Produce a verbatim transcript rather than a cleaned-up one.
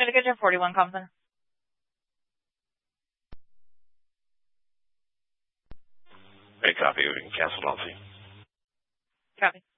to get your forty-one Compton. Hey, copy. We can cancel it on scene. Copy.